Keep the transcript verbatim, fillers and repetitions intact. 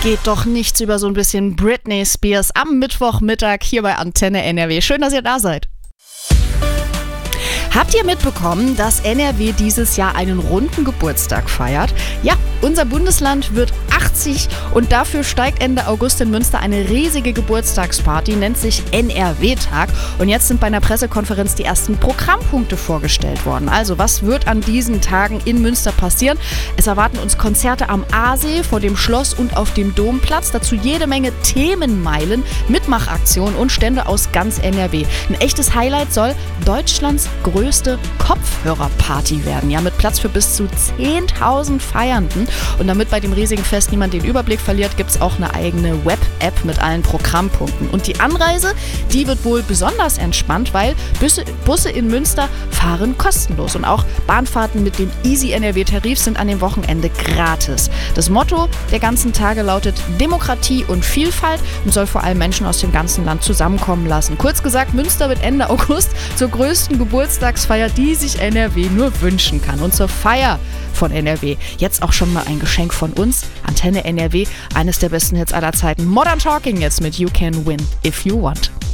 Geht doch nichts über so ein bisschen Britney Spears am Mittwochmittag hier bei Antenne N R W. Schön, dass ihr da seid. Habt ihr mitbekommen, dass N R W dieses Jahr einen runden Geburtstag feiert? Ja, unser Bundesland wird achtzig und dafür steigt Ende August in Münster eine riesige Geburtstagsparty, nennt sich N R W-Tag. Und jetzt sind bei einer Pressekonferenz die ersten Programmpunkte vorgestellt worden. Also, was wird an diesen Tagen in Münster passieren? Es erwarten uns Konzerte am Aasee, vor dem Schloss und auf dem Domplatz. Dazu jede Menge Themenmeilen, Mitmachaktionen und Stände aus ganz N R W. Ein echtes Highlight soll Deutschlands größte Kopfhörerparty werden. Ja, mit Platz für bis zu zehntausend Feiernden. Und damit bei dem riesigen Fest niemand den Überblick verliert, gibt es auch eine eigene Web-App mit allen Programmpunkten. Und die Anreise, die wird wohl besonders entspannt, weil Busse, Busse in Münster fahren kostenlos. Und auch Bahnfahrten mit dem Easy N R W-Tarif sind an dem Wochenende gratis. Das Motto der ganzen Tage lautet Demokratie und Vielfalt und soll vor allem Menschen aus dem ganzen Land zusammenkommen lassen. Kurz gesagt, Münster wird Ende August zur größten Geburtstagsfeier, die sich N R W nur wünschen kann. Und zur Feier von N R W jetzt auch schon mal ein Geschenk von uns. Antenne N R W, eines der besten Hits aller Zeiten. Modern Talking jetzt mit You Can Win If You Want.